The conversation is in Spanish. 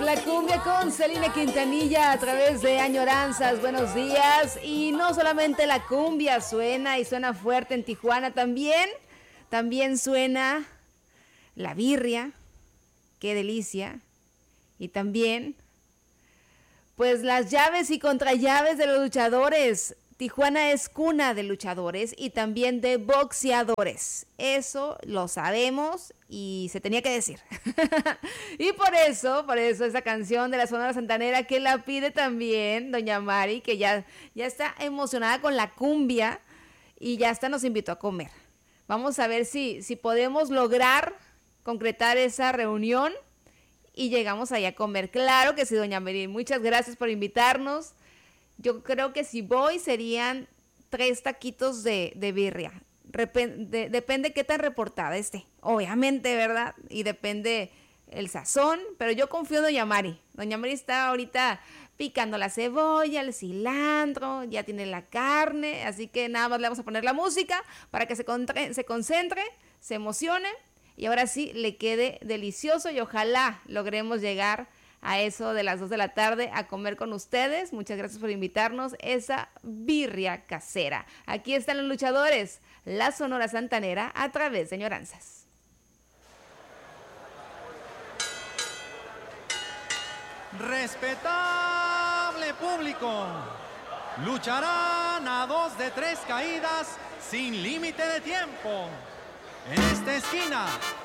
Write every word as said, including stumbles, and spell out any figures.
la cumbia con Selena Quintanilla a través de Añoranzas. Buenos días. Y no solamente la cumbia suena y suena fuerte en Tijuana, también, también suena la birria. Qué delicia. Y también, pues las llaves y contrallaves de los luchadores. Tijuana es cuna de luchadores y también de boxeadores. Eso lo sabemos y se tenía que decir. Y por eso, por eso esa canción de la Sonora Santanera que la pide también doña Mari, que ya, ya está emocionada con la cumbia y ya hasta nos invitó a comer. Vamos a ver si, si podemos lograr concretar esa reunión y llegamos allá a comer. Claro que sí, doña Mari. Muchas gracias por invitarnos. Yo creo que si voy serían tres taquitos de, de birria. Repen, de, depende qué tan reportada esté. Obviamente, ¿verdad? Y depende el sazón. Pero yo confío en doña Mari. Doña Mari está ahorita picando la cebolla, el cilantro, ya tiene la carne. Así que nada más le vamos a poner la música para que se, contre, se concentre, se emocione. Y ahora sí le quede delicioso y ojalá logremos llegar a eso de las dos de la tarde a comer con ustedes. Muchas gracias por invitarnos esa birria casera. Aquí están los luchadores, la Sonora Santanera a través de Añoranzas. Respetable público, lucharán a dos de tres caídas sin límite de tiempo. En esta esquina